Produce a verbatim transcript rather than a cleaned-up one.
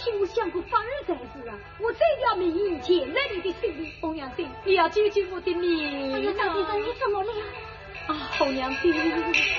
请我想过反而在乎啊！我这条命一切在你的手里，红娘子，你要救救我的命！ 哎呀，到底是你什么了？ 啊，红娘子。